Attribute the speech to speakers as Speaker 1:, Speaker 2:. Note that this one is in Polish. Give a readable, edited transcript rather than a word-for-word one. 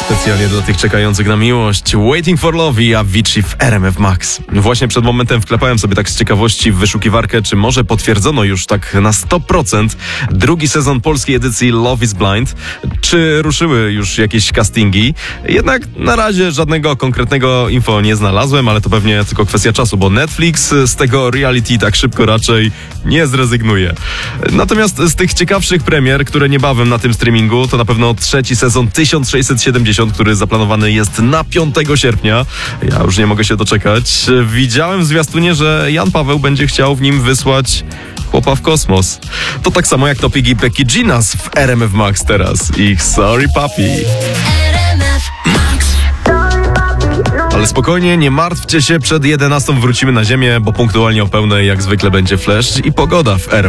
Speaker 1: Specjalnie dla tych czekających na miłość. Waiting for Love i Avicii w RMF Max. Właśnie przed momentem wklepałem sobie tak z ciekawości w wyszukiwarkę, czy może potwierdzono już tak na 100% drugi sezon polskiej edycji Love is Blind. Czy ruszyły już jakieś castingi? Jednak na razie żadnego konkretnego info nie znalazłem, ale to pewnie tylko kwestia czasu, bo Netflix z tego reality tak szybko raczej nie zrezygnuje. Natomiast z tych ciekawszych premier, które niebawem na tym streamingu, to na pewno trzeci sezon 1670, który zaplanowany jest na 5 sierpnia. Ja już nie mogę się doczekać. Widziałem w zwiastunie, że Jan Paweł będzie chciał w nim wysłać chłopa w kosmos. To tak samo jak Topik i Becky Ginas w RMF Max teraz. Ich Sorry Papi. Ale spokojnie, nie martwcie się, przed 11 wrócimy na ziemię, bo punktualnie o pełnej jak zwykle będzie Flash i pogoda w RMF.